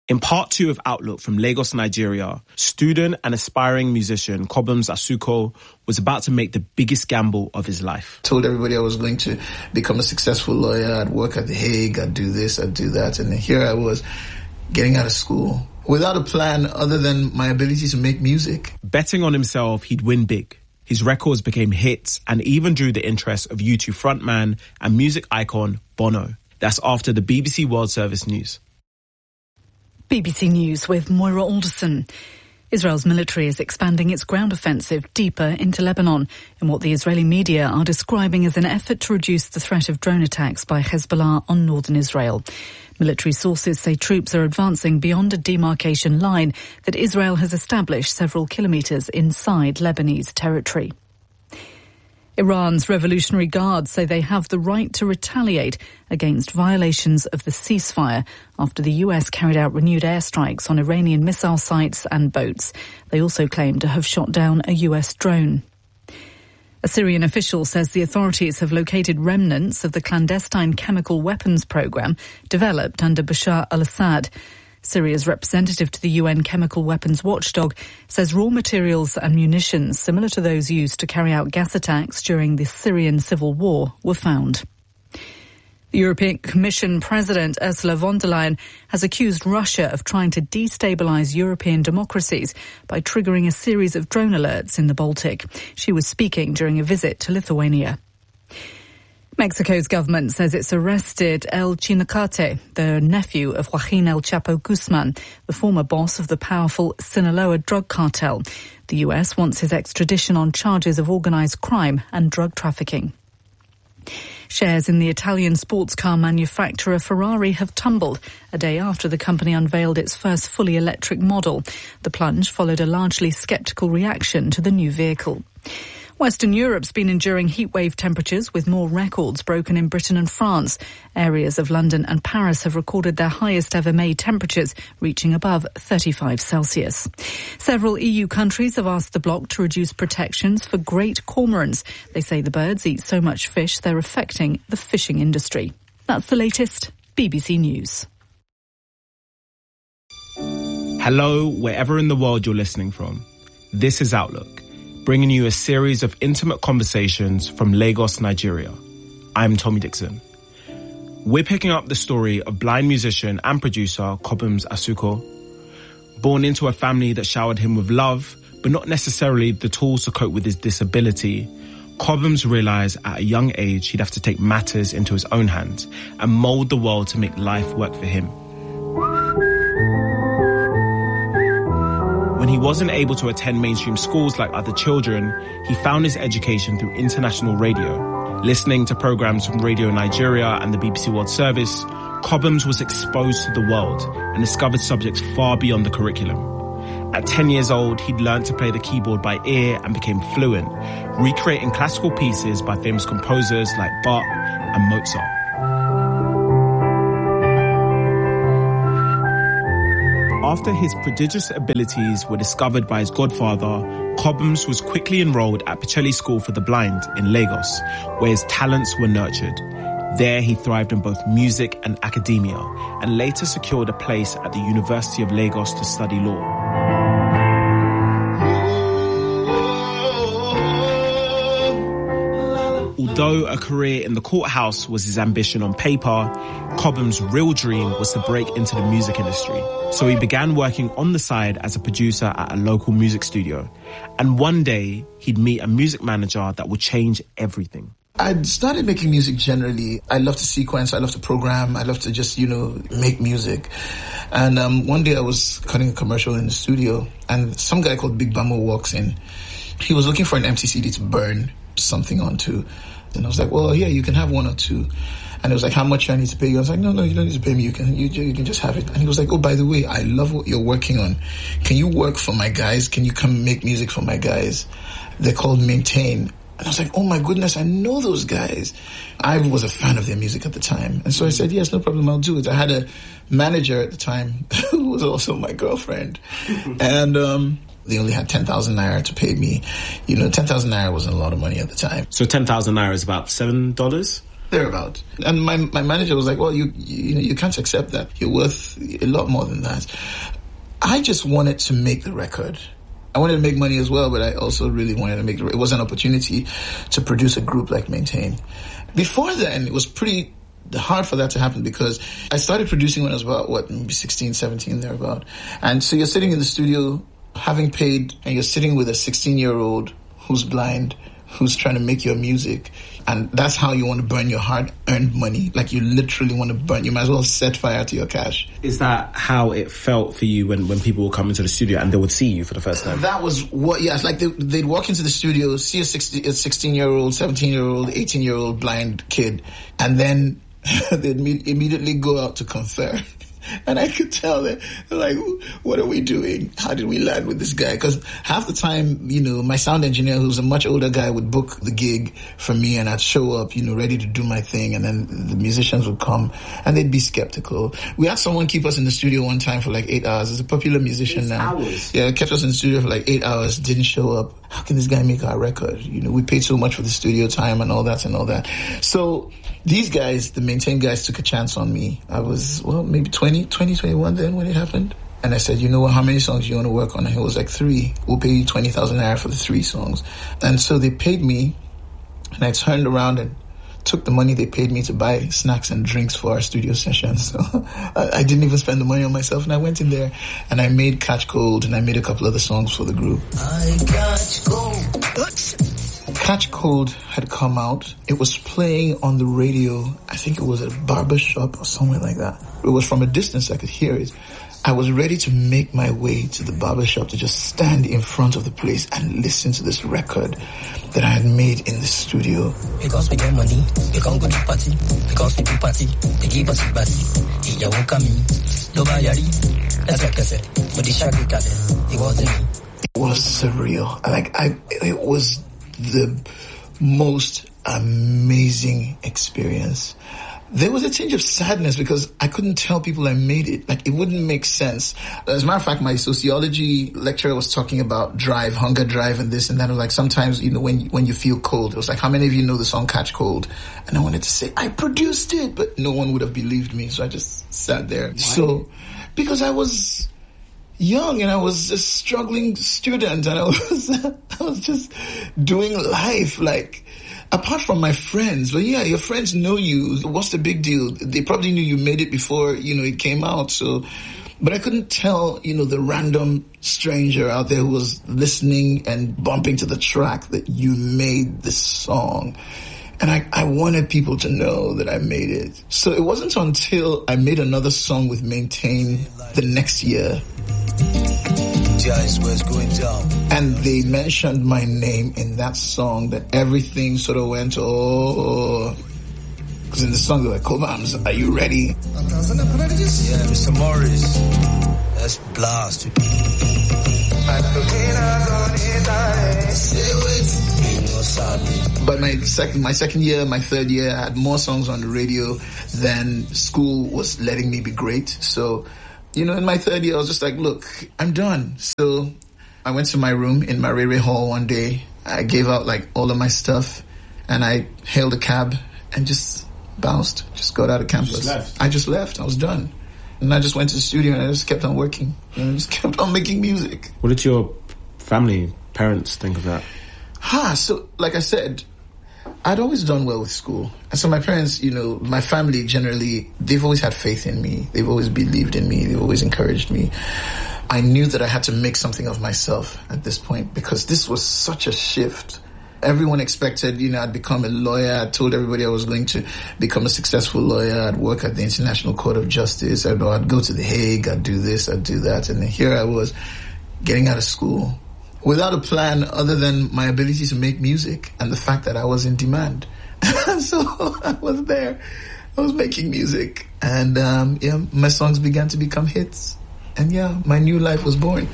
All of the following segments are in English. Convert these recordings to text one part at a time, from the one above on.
In part 2 of Outlook from Lagos, Nigeria, student and aspiring musician Cobhams Asuquo was about to make the biggest gamble of his life. Told everybody I was going to become a successful lawyer. I'd work at The Hague. I'd do this, I'd do that. And here I was getting out of school without a plan other than my ability to make music. Betting on himself, he'd win big. His records became hits and even drew the interest of U2 frontman and music icon Bono. That's after the BBC World Service news. BBC News with Moira Alderson. Israel's military is expanding its ground offensive deeper into Lebanon in what the Israeli media are describing as an effort to reduce the threat of drone attacks by Hezbollah on northern Israel. Military sources say troops are advancing beyond a demarcation line that Israel has established several kilometres inside Lebanese territory. Iran's Revolutionary Guards say they have the right to retaliate against violations of the ceasefire after the US carried out renewed airstrikes on Iranian missile sites and boats. They also claim to have shot down a US drone. A Syrian official says the authorities have located remnants of the clandestine chemical weapons program developed under Bashar al-Assad. Syria's representative to the UN chemical weapons watchdog says raw materials and munitions similar to those used to carry out gas attacks during the Syrian civil war were found. The European Commission President Ursula von der Leyen has accused Russia of trying to destabilise European democracies by triggering a series of drone alerts in the Baltic. She was speaking during a visit to Lithuania. Mexico's government says it's arrested El Chinacate, the nephew of Joaquin El Chapo Guzman, the former boss of the powerful Sinaloa drug cartel. The US wants his extradition on charges of organised crime and drug trafficking. Shares in the Italian sports car manufacturer Ferrari have tumbled a day after the company unveiled its first fully electric model. The plunge followed a largely sceptical reaction to the new vehicle. Western Europe's been enduring heatwave temperatures with more records broken in Britain and France. Areas of London and Paris have recorded their highest ever May temperatures, reaching above 35 Celsius. Several EU countries have asked the bloc to reduce protections for great cormorants. They say the birds eat so much fish they're affecting the fishing industry. That's the latest. BBC News. Hello, wherever in the world you're listening from. This is Outlook, bringing you a series of intimate conversations from Lagos, Nigeria. I'm Tommy Dixon. We're picking up the story of blind musician and producer Cobhams Asuquo. Born into a family that showered him with love, but not necessarily the tools to cope with his disability, Cobhams realised at a young age he'd have to take matters into his own hands and mould the world to make life work for him. When he wasn't able to attend mainstream schools like other children, he found his education through international radio. Listening to programs from Radio Nigeria and the BBC World Service, Cobhams was exposed to the world and discovered subjects far beyond the curriculum. At 10 years old, he'd learned to play the keyboard by ear and became fluent, recreating classical pieces by famous composers like Bach and Mozart. After his prodigious abilities were discovered by his godfather, Cobhams was quickly enrolled at Pacelli School for the Blind in Lagos, where his talents were nurtured. There he thrived in both music and academia, and later secured a place at the University of Lagos to study law. Although a career in the courthouse was his ambition on paper, Cobhams' real dream was to break into the music industry. So he began working on the side as a producer at a local music studio. And one day, he'd meet a music manager that would change everything. I started making music generally. I love to sequence, I love to program, I love to just, make music. And one day I was cutting a commercial in the studio, and some guy called Big Bamo walks in. He was looking for an empty CD to burn something onto. And I was like, well, yeah, you can have one or two. And it was like, how much do I need to pay you? I was like, no, you don't need to pay me. You can just have it. And he was like, oh, by the way, I love what you're working on. Can you work for my guys? Can you come make music for my guys? They're called Maintain. And I was like, oh my goodness, I know those guys. I was a fan of their music at the time. And so I said, yes, no problem, I'll do it. I had a manager at the time who was also my girlfriend. And, they only had 10,000 naira to pay me. 10,000 naira wasn't a lot of money at the time. So 10,000 naira is about $7? thereabout. And my manager was like, well, you can't accept that. You're worth a lot more than that. I just wanted to make the record. I wanted to make money as well, but I also really wanted to make it was an opportunity to produce a group like Maintain. Before then, it was pretty hard for that to happen because I started producing when I was about, maybe 16, 17, thereabout. And so you're sitting in the studio, having paid, and you're sitting with a 16-year-old who's blind, who's trying to make your music. And that's how you want to burn your hard-earned money. Like, you literally want to burn. You might as well set fire to your cash. Is that how it felt for you when people would come into the studio and they would see you for the first time? That was what, yeah. It's like they'd walk into the studio, see a 16-year-old, 17-year-old, 18-year-old blind kid, and then they'd immediately go out to confer. And I could tell that, like, what are we doing? How did we land with this guy? Because half the time, my sound engineer, who's a much older guy, would book the gig for me, and I'd show up, ready to do my thing, and then the musicians would come, and they'd be skeptical. We had someone keep us in the studio one time for like 8 hours. He's a popular musician 8 now. hours? Yeah, kept us in the studio for like 8 hours, didn't show up. How can this guy make our record? We paid so much for the studio time and all that. So these guys, the Maintain guys, took a chance on me. I was, maybe 21 then when it happened. And I said, how many songs do you want to work on? And he was like, 3. We'll pay you 20,000 naira for the 3 songs. And so they paid me, and I turned around and took the money they paid me to buy snacks and drinks for our studio sessions. So I didn't even spend the money on myself, and I went in there and I made Catch Cold, and I made a couple other songs for the group. I catch cold. Catch Cold had come out. It was playing on the radio. I think it was at a barber shop or somewhere like that. It was from a distance. I could hear it. I was ready to make my way to the barber shop to just stand in front of the place and listen to this record that I had made in the studio. Because we get money, we can't go to party. Because we do party, they give us party. It wasn't me. It was surreal. It was the most amazing experience. There was a tinge of sadness because I couldn't tell people I made it. Like, it wouldn't make sense. As a matter of fact, my sociology lecturer was talking about drive, hunger drive, and this and that. Like, sometimes, when you feel cold, it was like, how many of you know the song Catch Cold? And I wanted to say, I produced it, but no one would have believed me. So I just sat there. Why? So, because I was young and I was a struggling student and I was just doing life, like, apart from my friends. But yeah, your friends know you. What's the big deal? They probably knew you made it before, it came out. So, but I couldn't tell, the random stranger out there who was listening and bumping to the track that you made this song. And I wanted people to know that I made it. So it wasn't until I made another song with Maintain the next year. Going down. And they mentioned my name in that song that everything sort of went, because in the song they're like, Cobhams, are you ready? Yeah, Mr. Morris, let's blast. But my second year, my third year, I had more songs on the radio than school was letting me be great. So, in my third year, I was just like, look, I'm done. So I went to my room in Marere Hall one day. I gave out all of my stuff and I hailed a cab and just bounced, just got out of campus. I just left. I was done. And I just went to the studio and I just kept on working. And I just kept on making music. What did your parents think of that? So like I said, I'd always done well with school. And so my parents, my family generally, they've always had faith in me. They've always believed in me. They've always encouraged me. I knew that I had to make something of myself at this point because this was such a shift. Everyone expected, I'd become a lawyer. I told everybody I was going to become a successful lawyer. I'd work at the International Court of Justice. I'd go to The Hague. I'd do this. I'd do that. And here I was getting out of school without a plan other than my ability to make music and the fact that I was in demand. So I was there. I was making music. And, my songs began to become hits. And my new life was born.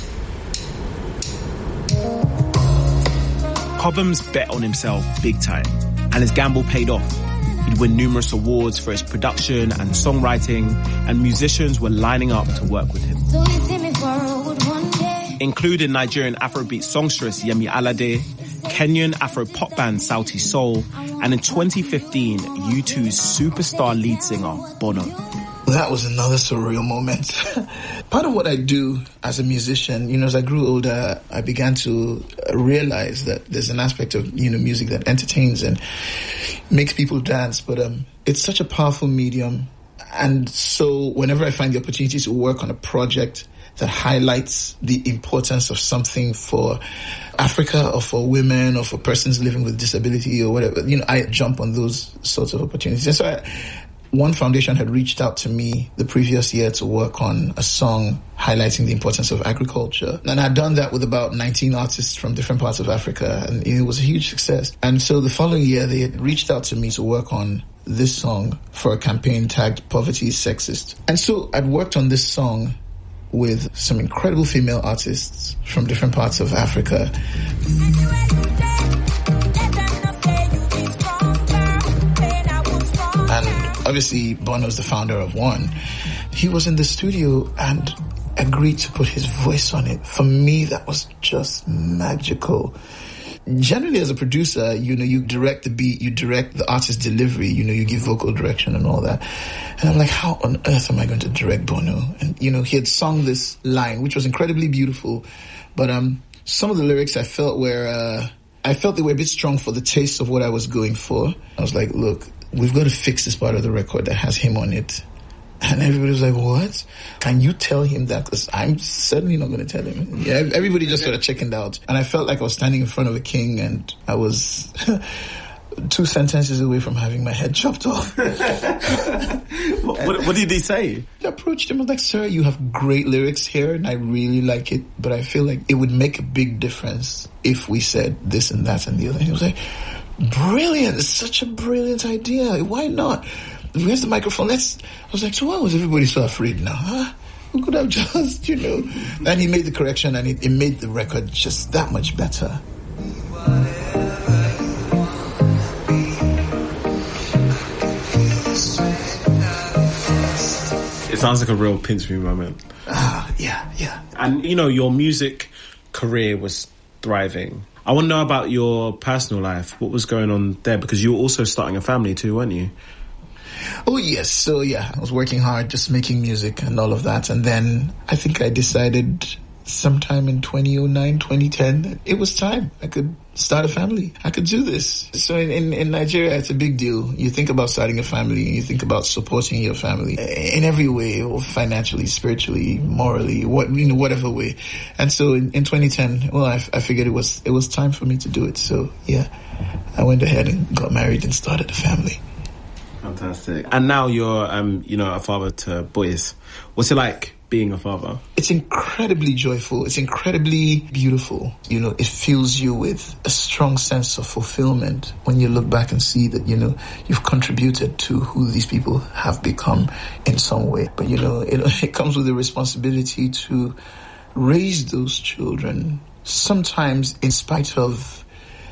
Cobhams bet on himself big time, and his gamble paid off. He'd win numerous awards for his production and songwriting, and musicians were lining up to work with him. Including Nigerian Afrobeat songstress Yemi Alade, Kenyan Afro-pop band Sauti Sol, and in 2015, U2's superstar lead singer, Bono. That was another surreal moment. Part of what I do as a musician, you know, as I grew older, I began to realize that there's an aspect of, you know, music that entertains and makes people dance, but it's such a powerful medium. And so whenever I find the opportunity to work on a project that highlights the importance of something for Africa or for women or for persons living with disability or whatever, you know, I jump on those sorts of opportunities. And so one foundation had reached out to me the previous year to work on a song highlighting the importance of agriculture. And I'd done that with about 19 artists from different parts of Africa, and it was a huge success. And so the following year, they had reached out to me to work on this song for a campaign tagged Poverty is Sexist. And so I'd worked on this song with some incredible female artists from different parts of Africa. And obviously, Bono's the founder of One. He was in the studio and agreed to put his voice on it. For me, that was just magical. Generally, as a producer, you know, you direct the beat, you direct the artist's delivery, you know, you give vocal direction and all that. And I'm like, how on earth am I going to direct Bono? And, you know, he had sung this line, which was incredibly beautiful. But some of the lyrics I felt they were a bit strong for the taste of what I was going for. I was like, look, we've got to fix this part of the record that has him on it. And everybody was like, what? Can you tell him that? Because I'm certainly not going to tell him. Yeah, everybody just sort of chickened out. And I felt like I was standing in front of a king and I was 2 sentences away from having my head chopped off. What did he say? I approached him. I was like, sir, you have great lyrics here and I really like it, but I feel like it would make a big difference if we said this and that and the other. And he was like, brilliant. It's such a brilliant idea. Why not? Where's the microphone? I was like, so why was everybody so afraid now? Huh? Who could have just, you know? And he made the correction and it made the record just that much better. It sounds like a real pinch me moment. Yeah. And, you know, your music career was thriving. I want to know about your personal life. What was going on there? Because you were also starting a family too, weren't you? Oh, yes. So, yeah, I was working hard, just making music and all of that. And then I think I decided sometime in 2009, 2010, that it was time. I could start a family. I could do this. So in Nigeria, it's a big deal. You think about starting a family, and you think about supporting your family in every way, or financially, spiritually, morally, whatever way. And so in 2010, well, I figured it was time for me to do it. So, yeah, I went ahead and got married and started a family. Fantastic. And now you're, a father to boys. What's it like being a father? It's incredibly joyful. It's incredibly beautiful. You know, it fills you with a strong sense of fulfillment when you look back and see that, you know, you've contributed to who these people have become in some way. But, you know, it comes with a responsibility to raise those children, sometimes in spite of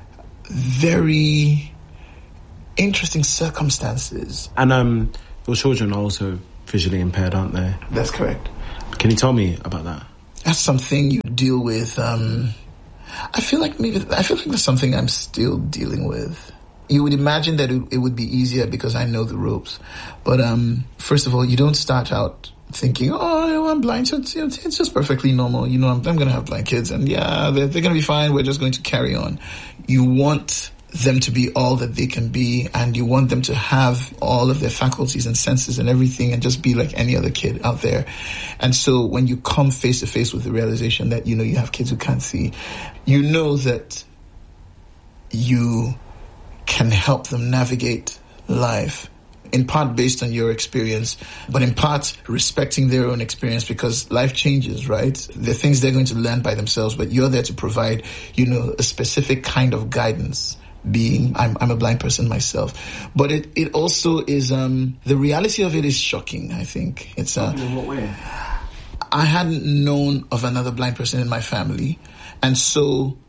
very interesting circumstances. And your children are also visually impaired, aren't they? That's correct. Can you tell me about that? That's something you deal with. I feel like that's something I'm still dealing with. You would imagine that it would be easier because I know the ropes. But first of all, you don't start out thinking, oh, I'm blind, so it's just perfectly normal. You know, I'm going to have blind kids, and yeah, they're going to be fine. We're just going to carry on. You want them to be all that they can be, and you want them to have all of their faculties and senses and everything and just be like any other kid out there. And so when you come face to face with the realization that, you know, you have kids who can't see, you know that you can help them navigate life, in part based on your experience, but in part respecting their own experience, because life changes, right? There are things they're going to learn by themselves, but you're there to provide, you know, a specific kind of guidance. Being, I'm a blind person myself, but it also is, the reality of it is shocking. I think it's, in what way? I hadn't known of another blind person in my family. And so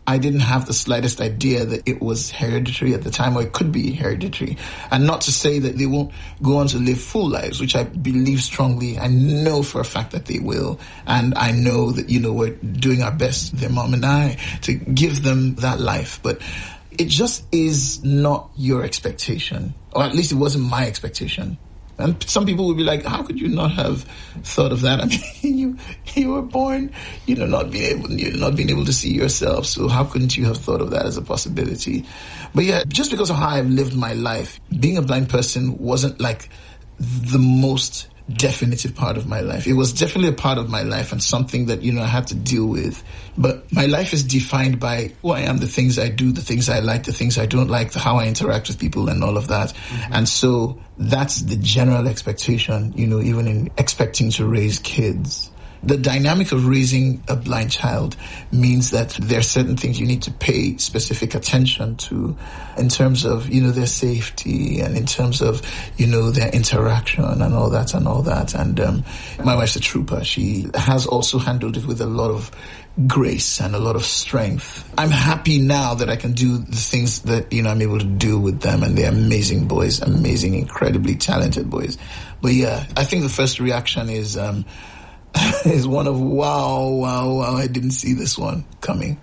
I didn't have the slightest idea that it was hereditary at the time, or it could be hereditary. And not to say that they won't go on to live full lives, which I believe strongly. I know for a fact that they will. And I know that, we're doing our best, their mom and I, to give them that life. But it just is not your expectation. Or at least it wasn't my expectation. And some people would be like, how could you not have thought of that? I mean, you were born, not being able to see yourself. So how couldn't you have thought of that as a possibility? But yeah, just because of how I've lived my life, being a blind person wasn't like the most definitive part of my life. It was definitely a part of my life and something that, I had to deal with. But my life is defined by who I am, the things I do, the things I like, the things I don't like, how I interact with people and all of that. Mm-hmm. And so that's the general expectation, even in expecting to raise kids. The dynamic of raising a blind child means that there are certain things you need to pay specific attention to in terms of, their safety and in terms of, their interaction and all that. And my wife's a trooper. She has also handled it with a lot of grace and a lot of strength. I'm happy now that I can do the things that, I'm able to do with them, and they're amazing boys, amazing, incredibly talented boys. But yeah, I think the first reaction is one of wow, I didn't see this one coming.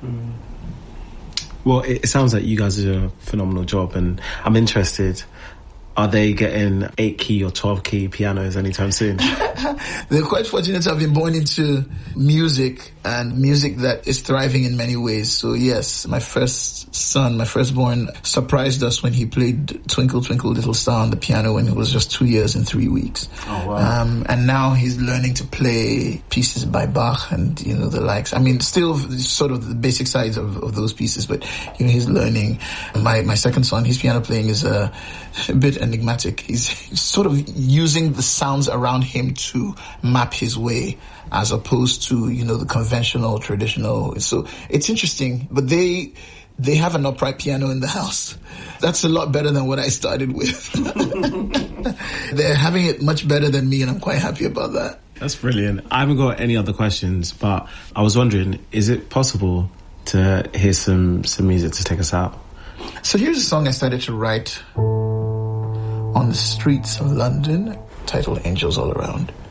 Well, it sounds like you guys are doing a phenomenal job, and I'm interested, are they getting 8-key or 12-key pianos anytime soon? They're quite fortunate to have been born into music, and music that is thriving in many ways. So yes, my firstborn, surprised us when he played Twinkle Twinkle Little Star on the piano when he was just 2 years and 3 weeks. Oh, wow. And now he's learning to play pieces by Bach and, the likes. I mean, still sort of the basic sides of those pieces, but, he's learning. My second son, his piano playing is a bit enigmatic. He's sort of using the sounds around him to map his way, as opposed to, the conventional, traditional. So it's interesting, but they have an upright piano in the house. That's a lot better than what I started with. They're having it much better than me, and I'm quite happy about that. That's brilliant. I haven't got any other questions, but I was wondering, is it possible to hear some music to take us out? So here's a song I started to write on the streets of London, titled Angels All Around.